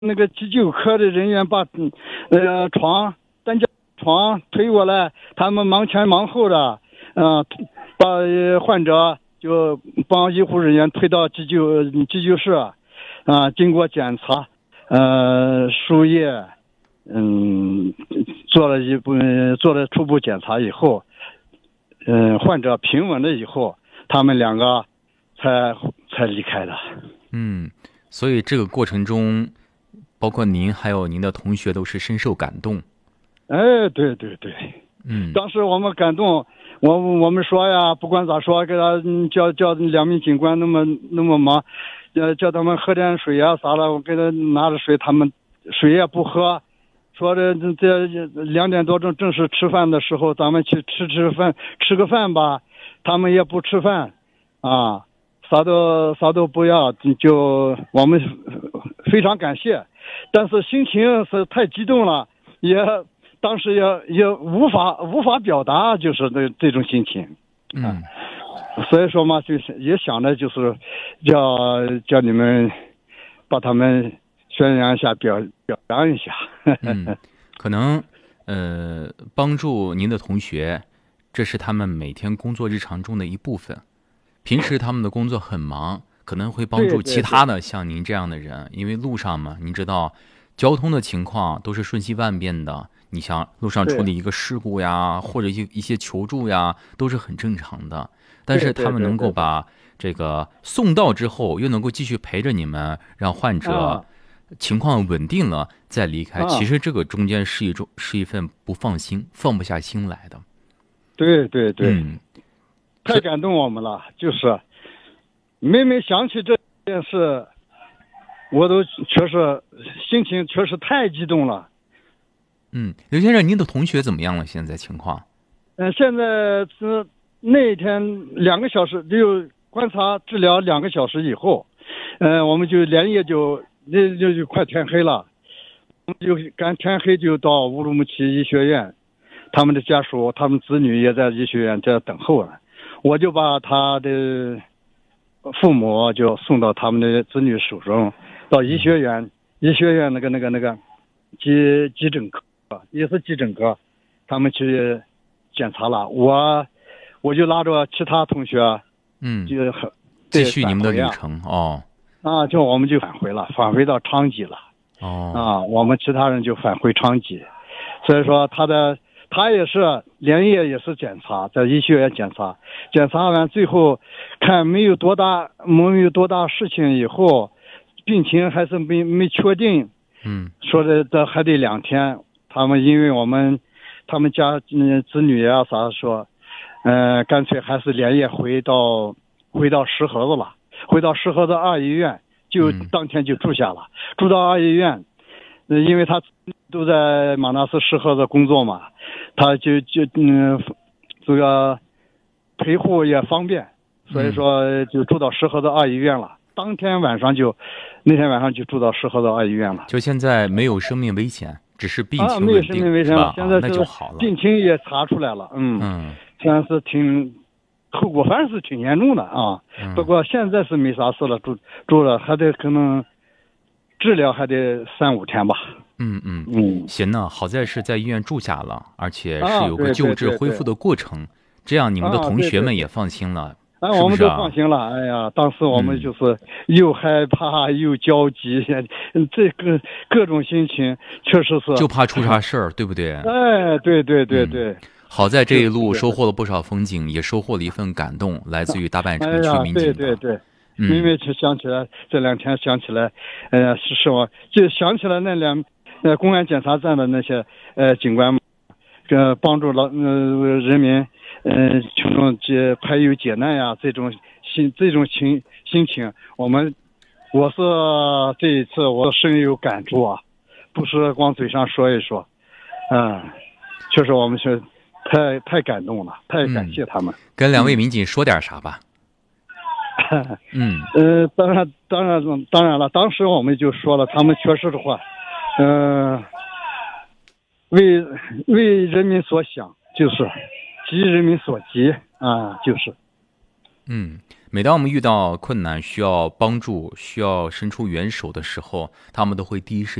那个急救科的人员把担架床推过来，他们忙前忙后的，把患者就帮医护人员推到急救室，经过检查，输液，做了初步检查以后，患者平稳了以后，他们两个才离开的。 所以这个过程中，包括您还有您的同学都是深受感动。 对，当时我们感动，我们说呀，不管咋说，给他叫两名警官那么忙，叫他们喝点水呀啥的，我给他拿着水，他们水也不喝，说这2点多钟正是吃饭的时候，咱们去吃个饭吧，他们也不吃饭，啥都不要，就我们非常感谢，但是心情是太激动了，当时也无法表达，就是这种心情。所以说嘛，就是也想着就是叫你们把他们宣扬一下，表扬一下。 可能帮助您的同学，这是他们每天工作日常中的一部分。平时他们的工作很忙，可能会帮助其他的像您这样的人，因为路上嘛，您知道交通的情况都是瞬息万变的，你像路上处理一个事故呀，或者一些求助呀，都是很正常的。但是他们能够把这个送到之后，又能够继续陪着你们，让患者情况稳定了再离开，其实这个中间是一份不放心、放不下心来的。 对，太感动我们了，就是每想起这件事，我都确实心情确实太激动了。 刘先生，您的同学怎么样了？现在情况？ 现在是那天2个小时，就观察治疗2个小时以后，我们就连夜就快天黑了，我们就赶天黑就到乌鲁木齐医学院，他们的家属、他们子女也在医学院这等候了。我就把他的父母就送到他们的子女手中，到医学院那个急诊科，也是急诊科，他们去检查了。我就拉着其他同学，就继续你们的旅程就我们就返回到昌吉了。我们其他人就返回昌吉，所以说他也是连夜也是检查，在医学院检查完最后看没有多大事情以后，病情还是没确定，说这还得2天。他们因为他们家子女啊啥说，干脆还是连夜回到石河子了，回到石河子2医院，就当天就住下了，住到2医院，因为他都在马纳斯石河子工作嘛，他就这个陪护也方便，所以说就住到石河子2医院了。那天晚上就住到石河子2医院了。 就现在没有生命危险，只是病情没有生命危险了，现在那就好了。 病情也查出来了，现在是后果反正是挺严重的不过现在是没啥事了，住了还得可能治疗还得3-5天吧。 行呢，好在是在医院住下了，而且是有个救治恢复的过程，这样你们的同学们也放心了。 我们都放心了。哎呀，当时我们就是又害怕又焦急，这个各种心情确实是就怕出啥事儿，对不对？ 对。 好在这一路收获了不少风景，也收获了一份感动，来自于大半城区民警的。 对。因为想起来这2天想起来，是我就想起来那公安检查站的那些警官，帮助人民群众排忧解难呀，这种心情，我是这一次我深有感触啊，不是光嘴上说一说，确实我们是太感动了，太感谢他们。 跟2位民警说点啥吧。 当然了，当时我们就说了，他们确实的话，为人民所想，就是急人民所急就是。 每当我们遇到困难、需要帮助、需要伸出援手的时候，他们都会第一时